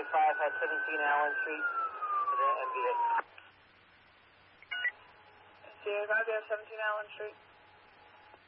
at 17 Allen Street, MVA. CA 5, 17 Allen Street.